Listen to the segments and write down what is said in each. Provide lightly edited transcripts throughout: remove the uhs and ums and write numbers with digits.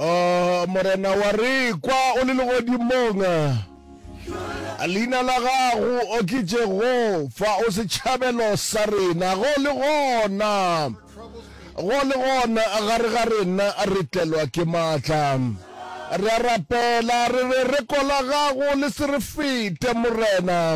Morena wa re kwa o le legodimong leina la gago o ke Jehova o setšhabelo sa rena go le gona ga rena re tlelwa ke maatla re a rapela re rekola gago le se re fete morena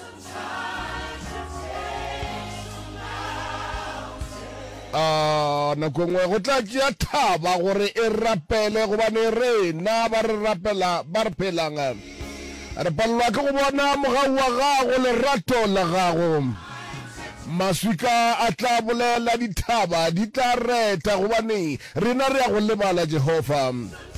nako nngwe go tla tšea thaba gore e rapele gobane rena ba re rapela ba re phelang re palelwa ke go bona mogau wa gago lerato la gago maswika a tla bolela dithaba di tla reta gobane rena re ya go lebala Jehova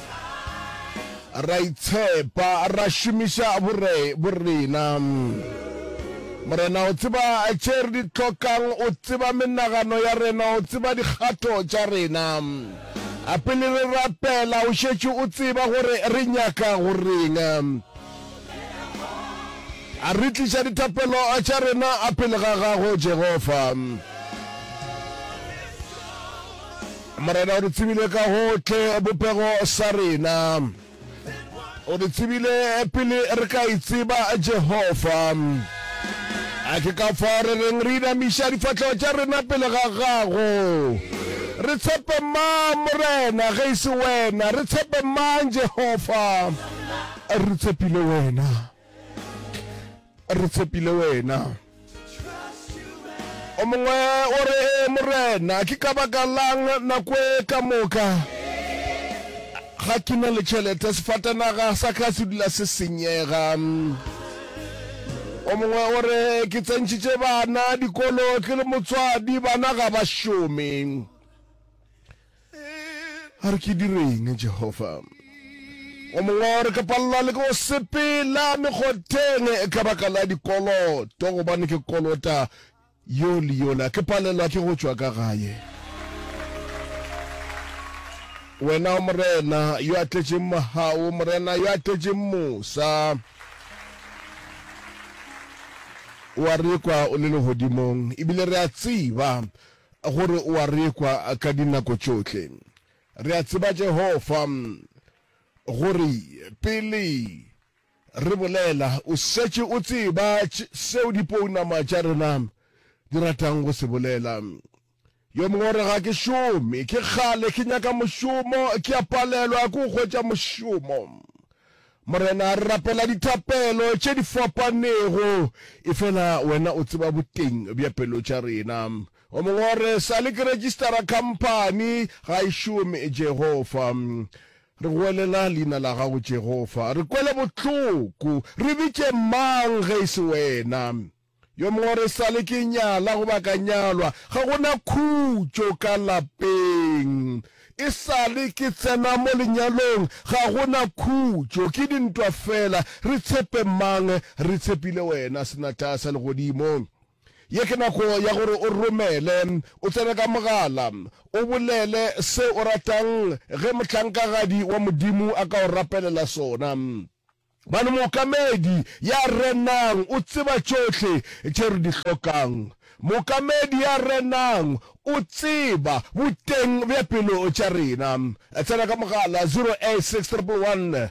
ra itshepa ra šomiša borena morena o tseba tše re di tlhokang o tseba menagano ya rena o tseba dikgato tša rena a pele re rapela o šetše o tseba gore re nyaka go reng a re tliša dithapelo tša rena a pele ga gago Jehova morena o re tsebile ka gotlhe bopego sa rena o re tsebile pele re ka itseba Jehova a ke ka fa re reng re inamiša difatlhego tša rena pele ga gago re tshepe mang morena ge e se wena re tshepe mang Jehova re tshepile wena o mongwe o re morena ke ka baka lang nako e ka moka ga ke na le tšhelete sefatanaga sa ka se dula se senyega o mongwe o re ke tsentšitše bana dikolo ke le motswadi bana ga ba šome a re ke direng Jehova o mongwe o re ke palelwa le ke go sepela mekgotheng ka baka la dikoloto gobane ke kolota yo le yola ke palelwa ke go tšwa ka gae wena morena yo a tletšeng mogau morena yo a tletšeng mosa wa rekwa o le legodimong ebile re a tseba gore o a rekwa ka dinako tšotlhe re a tseba Jehova gore pele re bolela o šetše o tseba seo dipounama tša rena di ratang go se bolela yo mongwe re ga ke šome ke kgale ke nyaka mošomo ke a palelwa ke go hwetša mošomo morena re rapela dithapelo tše di fapanego e fela wena o tseba boteng bja pelo tša rena o mongwe re sa le ke registera company ga e šome Jehova re goelela leina la gago Jehova re kwele botlhoko re bitše mang ge e se wena yo mongwe re sa le ke nyala go ba ka nyalwa ga gona khutšo ka lapeng e sa le ke tsena mo lenyalong ga gona khutšo ke dintwa fela re tshepe mang re tshepile wena senata sa legodimo ye ke nako ya gore o romele o tsene ka mogala o bolele se o ratang ge mohlankagadi wa modimo a ka o rapelela sona bana mokamedi ya renang o tseba tšotlhe tše re di hlokang mokamedi ya renang o tseba boteng bja pelo tša rena tsena ka mogala 0861125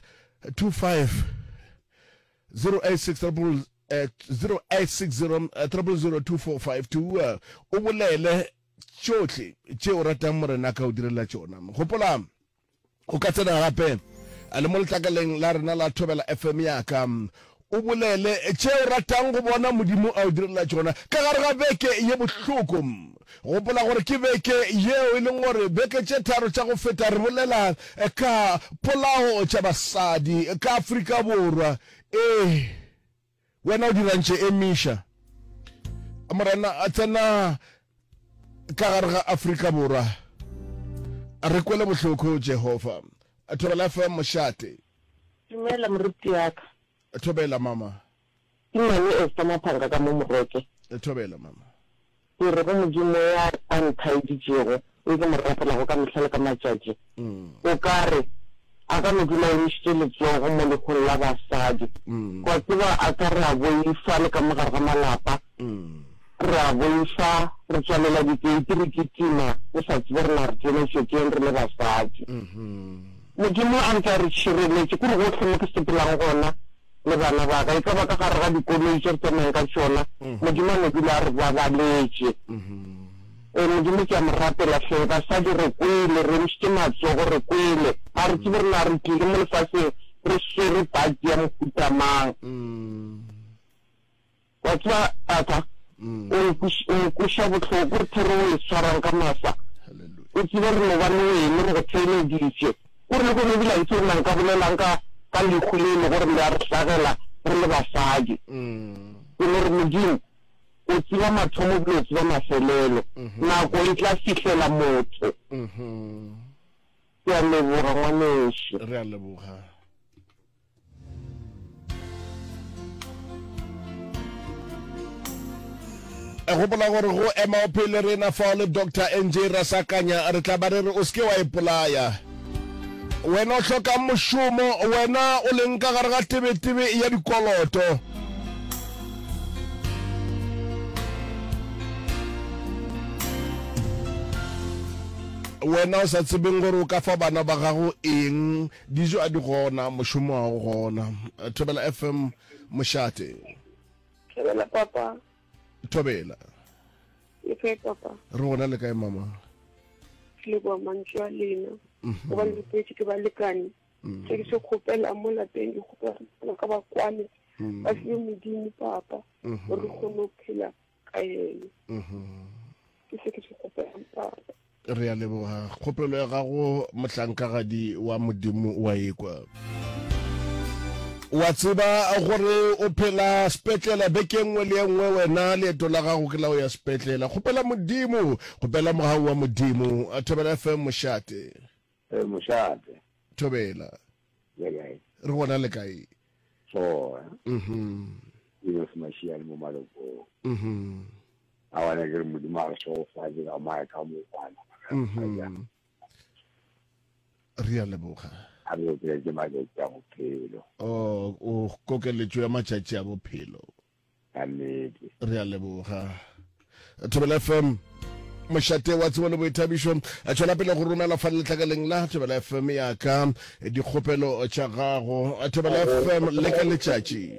086002452 o bolele tšotlhe tše o ratang morena ka o direla tšona gopola o ka tsena gape le mo letlakaleng la rena la Thobela FM yaka o bolele tše o ratang go bona modimo a o direla tšona ka gare ga beke ye bohloko gopola gore ke beke yeo e leng gore beke tše tharo tša go feta re bolela ka polao tša basadi ka Afrika Borwa wena o dirantše emiša morena a tsena ka gare ga Afrika Borwa re kwele bohloko Jehova Thobela FM mošate dumela moruti yaka Thobela mama imane e sta maphanga ka mo moreke Thobela mama ke re go modimo ya anthaiditšego e ke mo rapela go ka mehlale ka matšatši o kare a ka modimo o išitše letsogo mo lekgong la basadi kwa tseba a ka re a boifa le ka mogare ga malapa re a boifa re tswalela dikeiti re kitima o sa tsebe re na re tsene šokeng re le basadi modimo a ntse a re tšhireletse kore gotlhe mo ke sepelang gona le bana ba ka e ka ba ka gare ga dikoloi tse re tsamayang ka tsona modimo a ne dula a re babaletse modimo ke a mo rapela tlhe basadi re kwele re ntšhitše matsogo re kwele a re tsebe rena re tlile mo lefaseng re swere pati ya mofutamang wa tseba ata o nkuša botlhoko re thero o e tshwarang ka masa o tsebe re nobane o eme re go theeleditše kore le kone ebile itse re nang ka bolelang ka lekgo le ele gore le a re hlagela re le basadi e le re modimo o tseba mathomo ebile o tseba mafelelo nako e tla fihlela motho ke a leboga ngwaneso re a leboga gopola gore go ema o phele rena fa le Dr. NJ Rasakanya re tla ba re o ske wa ipolaya wena o hloka moshomo wena o leng ka gare ga tebetebe ya dikoloto wena o sa tsebeng gore o ka fa bana ba gago eng dijo a di gona moshomo wa go gona Thobela FM Moshate Thobela papa Thobela ke papa re gona le kae mama le go mantšwa lena go ba le petse ke ba lekane ke se khopela mo lapeng ke khopela ka ba kwane ba se modimo papa re kgone phela ka yena ke se khopela papa re a leboga kgopelo ya gago mohlankagadi wa modimo wa ekwa wa tseba gore o phela sepetlela beke nngwe le nngwe wena leeto la gago ke la o ya sepetlela kgopela modimo kgopela mogau wa modimo Thobela FM Moshate Moshate Thobela re gona le kae so ino smashia mo maloko a wana ke modimo a so fa di ga mai ka mo kwana re a leboga a be ke matšatši a bophelo o kokeletšo ya matšatši a bophelo ka nnete re a leboga Thobela FM Moshate wa tsebo le boithabišo a tšwela pele go romela fa letlakaleng la Thobela FM ya ka dikgopelo tša gago Thobela FM le ka letšatši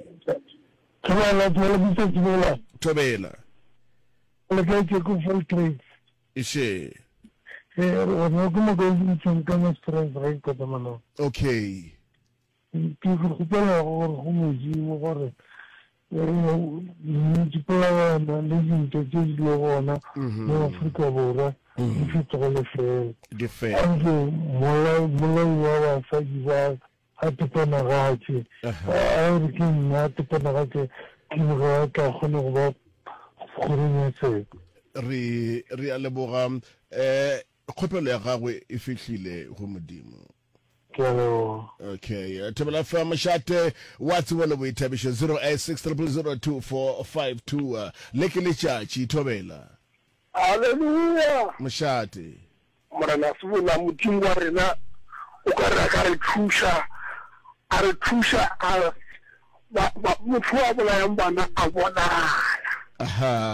Thobela le ka ke go full trade ishe no como que dicen que no stress right ka mano okay ke go pela gore go modimo gore di pela na le dintho tse di le gona mo Afrika Borwa di fetogele fela di fe mola wa sa di ba a tepana gatshe a re ke nna tepana gatshe ke go ka kgone go ba gore re a leboga kgopelo ya gagwe e fihlile go modimo okay Thobela FM Moshate wa tsebo le boithabišo 0860002452 le ke letšatši Thobela haleluya Moshate morena sebola modimo wa rena o ka re ka re thuša a motho wa bolayang bana a bonala